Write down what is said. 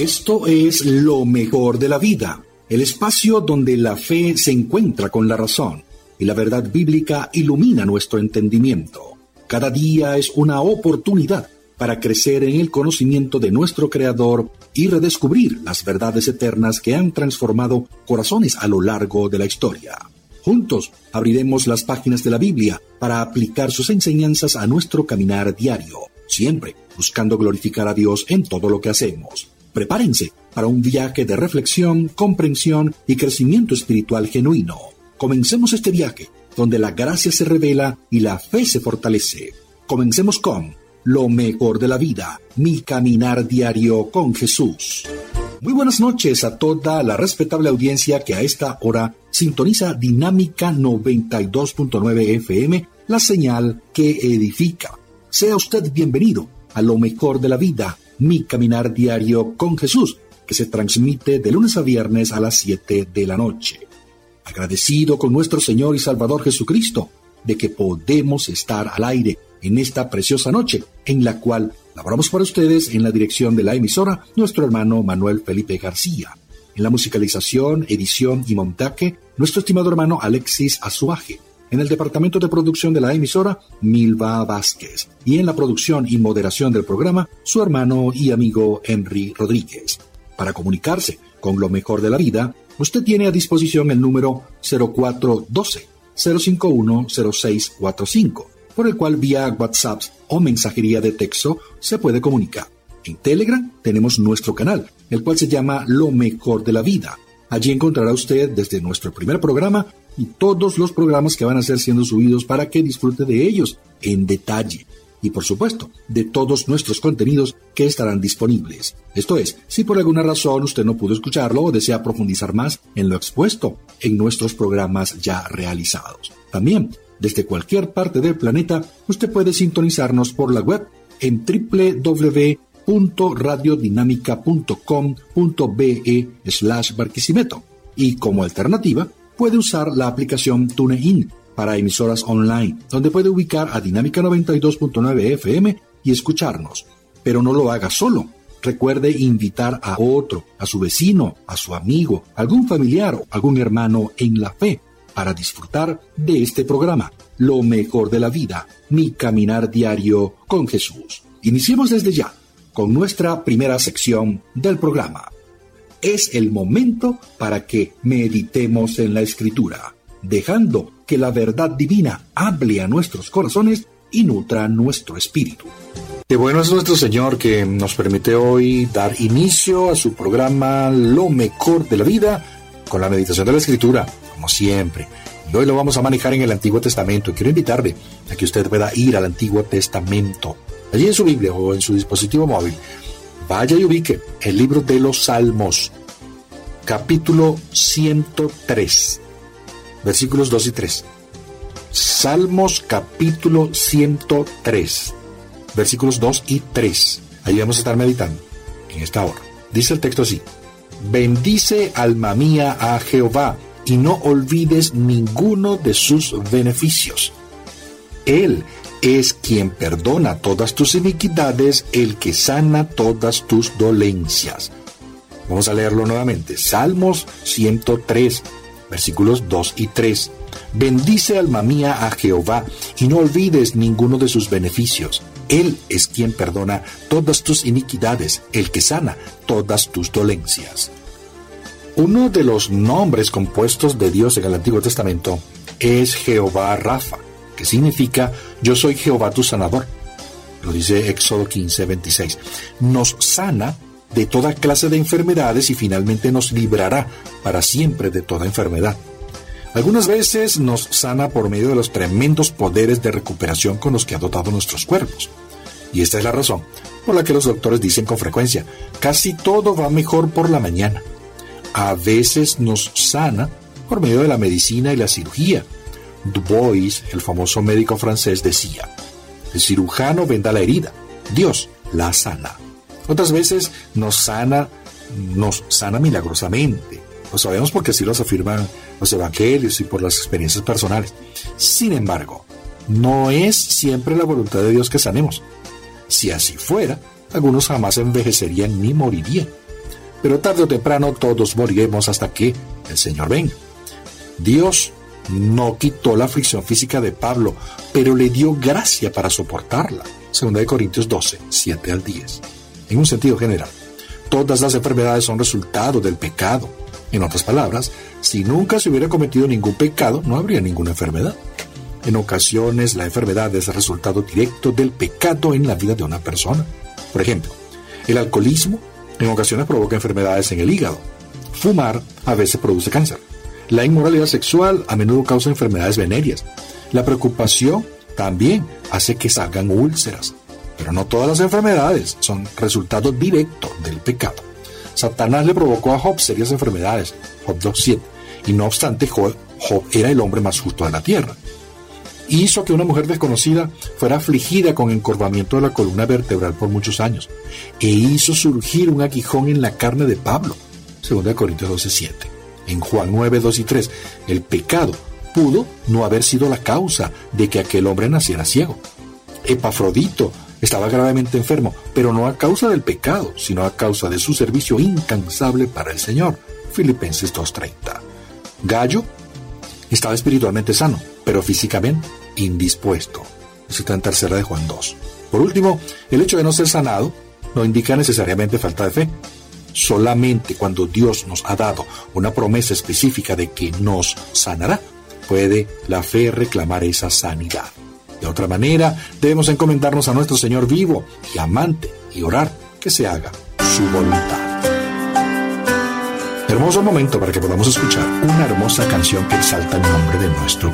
Esto es Lo Mejor de la Vida, el espacio donde la fe se encuentra con la razón y la verdad bíblica ilumina nuestro entendimiento. Cada día es una oportunidad para crecer en el conocimiento de nuestro Creador y redescubrir las verdades eternas que han transformado corazones a lo largo de la historia. Juntos abriremos las páginas de la Biblia para aplicar sus enseñanzas a nuestro caminar diario, siempre buscando glorificar a Dios en todo lo que hacemos. Prepárense para un viaje de reflexión, comprensión y crecimiento espiritual genuino. Comencemos este viaje donde la gracia se revela y la fe se fortalece. Comencemos con Lo Mejor de la Vida, mi caminar diario con Jesús. Muy buenas noches a toda la respetable audiencia que a esta hora sintoniza Dinámica 92.9 FM, la señal que edifica. Sea usted bienvenido a Lo Mejor de la Vida, mi caminar diario con Jesús, que se transmite de lunes a viernes a las 7 de la noche. Agradecido con nuestro Señor y Salvador Jesucristo de que podemos estar al aire en esta preciosa noche, en la cual laboramos para ustedes en la dirección de la emisora nuestro hermano Manuel Felipe García. En la musicalización, edición y montaje, nuestro estimado hermano Alexis Azuaje. En el departamento de producción de la emisora, Milva Vázquez. Y en la producción y moderación del programa, su hermano y amigo Henry Rodríguez. Para comunicarse con Lo Mejor de la Vida, usted tiene a disposición el número 0412-051-0645, por el cual vía WhatsApp o mensajería de texto se puede comunicar. En Telegram tenemos nuestro canal, el cual se llama Lo Mejor de la Vida. Allí encontrará usted desde nuestro primer programa y todos los programas que van a ser siendo subidos para que disfrute de ellos en detalle. Y por supuesto, de todos nuestros contenidos que estarán disponibles. Esto es, si por alguna razón usted no pudo escucharlo o desea profundizar más en lo expuesto en nuestros programas ya realizados. También, desde cualquier parte del planeta, usted puede sintonizarnos por la web en www.radiodinamica.com.be/Barquisimeto. Y como alternativa, puede usar la aplicación TuneIn para emisoras online, donde puede ubicar a Dinámica 92.9 FM y escucharnos. Pero no lo haga solo. Recuerde invitar a otro, a su vecino, a su amigo, algún familiar o algún hermano en la fe para disfrutar de este programa, Lo Mejor de la Vida, mi caminar diario con Jesús. Iniciemos desde ya con nuestra primera sección del programa. Es el momento para que meditemos en la Escritura, dejando que la verdad divina hable a nuestros corazones y nutra nuestro espíritu. Qué bueno es nuestro Señor que nos permite hoy dar inicio a su programa Lo Mejor de la Vida con la meditación de la Escritura, como siempre. Y hoy lo vamos a manejar en el Antiguo Testamento. Y quiero invitarle a que usted pueda ir al Antiguo Testamento. Allí en su Biblia o en su dispositivo móvil, vaya y ubique el libro de los Salmos, capítulo 103, versículos 2 y 3. Salmos, capítulo 103, versículos 2 y 3. Ahí vamos a estar meditando en esta hora. Dice el texto así: bendice, alma mía, a Jehová, y no olvides ninguno de sus beneficios. Él es quien perdona todas tus iniquidades, el que sana todas tus dolencias. Vamos a leerlo nuevamente. Salmos 103, versículos 2 y 3. Bendice, alma mía, a Jehová, y no olvides ninguno de sus beneficios. Él es quien perdona todas tus iniquidades, el que sana todas tus dolencias. Uno de los nombres compuestos de Dios en el Antiguo Testamento es Jehová Rafa, que significa yo soy Jehová tu sanador. Lo dice Éxodo 15, 26. Nos sana de toda clase de enfermedades y finalmente nos librará para siempre de toda enfermedad. Algunas veces nos sana por medio de los tremendos poderes de recuperación con los que ha dotado nuestros cuerpos. Y esta es la razón por la que los doctores dicen con frecuencia, casi todo va mejor por la mañana. A veces nos sana por medio de la medicina y la cirugía. Du Bois, el famoso médico francés, decía, el cirujano venda la herida, Dios la sana. Otras veces nos sana milagrosamente. Lo sabemos porque así los afirman los evangelios y por las experiencias personales. Sin embargo, no es siempre la voluntad de Dios que sanemos. Si así fuera, algunos jamás envejecerían ni morirían. pero tarde o temprano todos moriremos hasta que el Señor venga. Dios no quitó la aflicción física de Pablo, pero le dio gracia para soportarla. 2 Corintios 12, 7 al 10. En un sentido general, todas las enfermedades son resultado del pecado. En otras palabras, si nunca se hubiera cometido ningún pecado, no habría ninguna enfermedad. En ocasiones, la enfermedad es el resultado directo del pecado en la vida de una persona. Por ejemplo, el alcoholismo en ocasiones provoca enfermedades en el hígado. Fumar a veces produce cáncer. La inmoralidad sexual a menudo causa enfermedades venéreas. La preocupación también hace que salgan úlceras. Pero no todas las enfermedades son resultado directo del pecado. Satanás le provocó a Job serias enfermedades, Job 2:7, y no obstante Job era el hombre más justo de la tierra. Hizo que una mujer desconocida fuera afligida con encorvamiento de la columna vertebral por muchos años, e hizo surgir un aguijón en la carne de Pablo, 2 Corintios 12:7. En Juan 9:2 y 3, el pecado pudo no haber sido la causa de que aquel hombre naciera ciego. Epafrodito estaba gravemente enfermo, pero no a causa del pecado, sino a causa de su servicio incansable para el Señor. Filipenses 2:30. Gallo estaba espiritualmente sano, pero físicamente indispuesto. Eso está en 3 de Juan 2. Por último, el hecho de no ser sanado no indica necesariamente falta de fe. Solamente cuando Dios nos ha dado una promesa específica de que nos sanará, puede la fe reclamar esa sanidad. De otra manera, debemos encomendarnos a nuestro Señor vivo y amante y orar que se haga su voluntad. Hermoso momento para que podamos escuchar una hermosa canción que exalta el nombre de nuestro